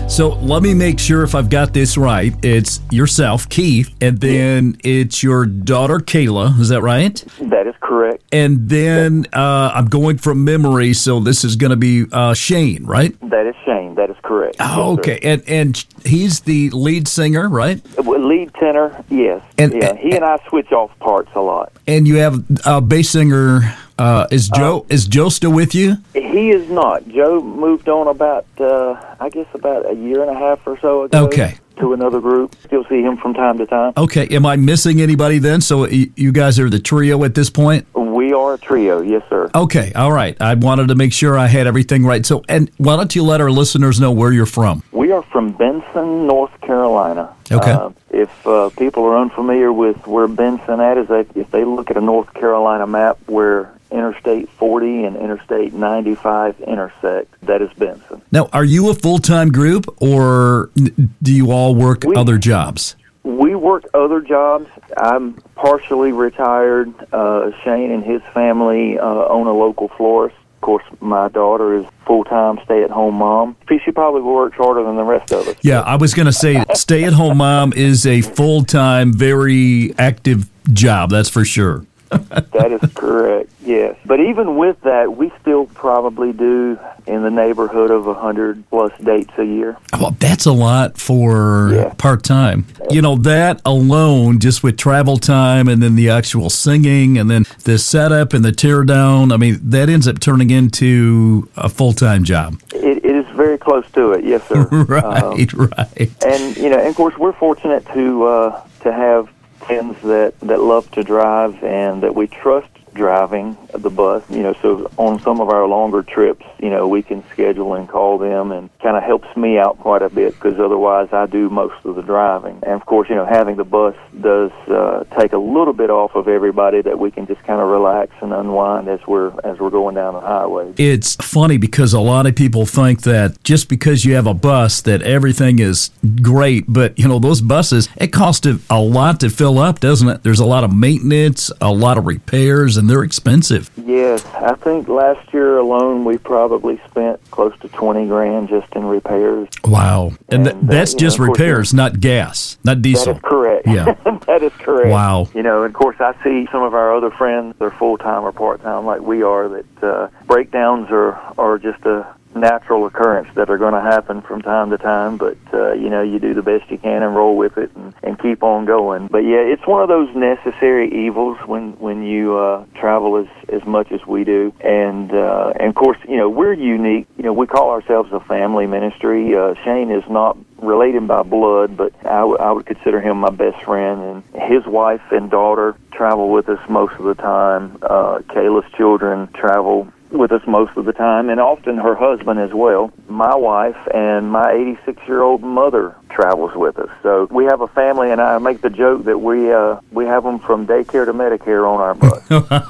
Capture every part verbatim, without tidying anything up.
So let me make sure if I've got this right. It's yourself, Keith, and then it's your daughter, Kayla. Is that right? That is correct. And then uh, I'm going from memory, so this is going to be uh, Shane, right? That is Shane. That is correct. Oh, Yes, okay. sir. And and he's the lead singer, right? Well, lead tenor, yes. And- yeah, he and I switch off parts a lot. And you have uh, bass singer. Uh, is Joe is Joe still with you? He is not. Joe moved on about, uh, I guess, about a year and a half or so ago. Okay. To another group. Still see him from time to time. Okay. Am I missing anybody then? So y- you guys are the trio at this point? We are a trio, yes, sir. Okay. All right. I wanted to make sure I had everything right. So, and why don't you let our listeners know where you're from? We are from Benson, North Carolina. Okay. Uh, if uh, people are unfamiliar with where Benson at, is that if they look at a North Carolina map where Interstate forty and Interstate ninety-five intersect, that is Benson. Now, are you a full-time group, or n- do you all work We- other jobs? We work other jobs. I'm partially retired. Uh, Shane and his family uh, own a local florist. Of course, my daughter is full-time stay-at-home mom. She probably works harder than the rest of us. Yeah, I was going to say stay-at-home mom is a full-time, very active job, that's for sure. That is correct, yes. But even with that, we still probably do in the neighborhood of one hundred plus dates a year. Well, that's a lot for Yeah. part-time. You know, that alone, just with travel time and then the actual singing and then the setup and the teardown, I mean, that ends up turning into a full-time job. It, it is very close to it, yes, sir. Right, Um, right. and, you know, and of course, we're fortunate to uh, to have friends that, that love to drive and that we trust driving the bus. You know, so on some of our longer trips, you know, we can schedule and call them, and kind of helps me out quite a bit because otherwise I do most of the driving. And of course, you know, having the bus does uh, take a little bit off of everybody that we can just kind of relax and unwind as we're as we're going down the highway. It's funny because a lot of people think that just because you have a bus that everything is great, but, you know, those buses, it costs a a lot to fill up, doesn't it? There's a lot of maintenance, a lot of repairs, and they're expensive. Yes, I think last year alone we probably spent close to twenty grand just in repairs. Wow. And, th- And, uh, that's you know, just of course, repairs, not gas, not diesel. That is correct. Yeah. That is correct. Wow. You know, and of course, I see some of our other friends, they're full-time or part-time like we are, that uh, breakdowns are, are just a natural occurrence that are going to happen from time to time, but, uh, you know, you do the best you can and roll with it and, and keep on going. But, yeah, it's one of those necessary evils when, when you uh, travel as, as much as we do. And, uh, and, of course, you know, we're unique. You know, we call ourselves a family ministry. Uh, Shane is not related by blood, but I, w- I would consider him my best friend. And his wife and daughter travel with us most of the time. Uh, Kayla's children travel with us most of the time, and often her husband as well. My wife and my eighty-six-year-old mother travels with us. So we have a family, and I make the joke that we uh, we have them from daycare to Medicare on our bus.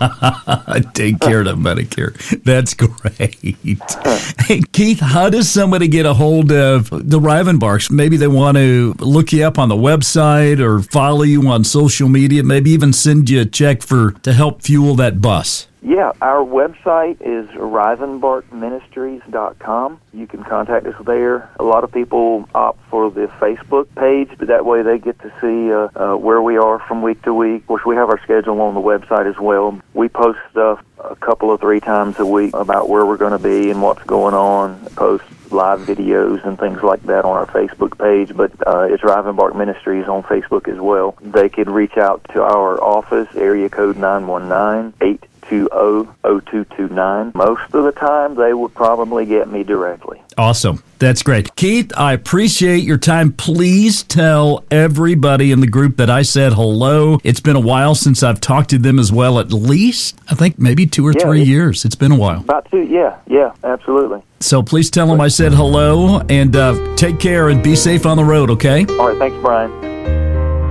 Take care of Medicare. That's great. Hey, Keith, how does somebody get a hold of the Rivenbarks? Maybe they want to look you up on the website or follow you on social media, maybe even send you a check for to help fuel that bus. Yeah, our website is rivenbark ministries dot com. You can contact us there. A lot of people opt for the Facebook page, but that way they get to see uh, uh, where we are from week to week. Of course, we have our schedule on the website as well. We post stuff a couple or three times a week about where we're going to be and what's going on. Post live videos and things like that on our Facebook page, but uh, it's Rivenbark Ministries on Facebook as well. They could reach out to our office, area code nine one nine, eight two zero, zero two two nine. Most of the time, they would probably get me directly. Awesome. That's great. Keith, I appreciate your time. Please tell everybody in the group that I said hello. It's been a while since I've talked to them as well, at least, I think maybe two or Yeah, three it's- years. It's been a while. About two, yeah, yeah, absolutely. So please tell them I said hello, and uh, take care and be safe on the road, okay? All right, thanks, Brian.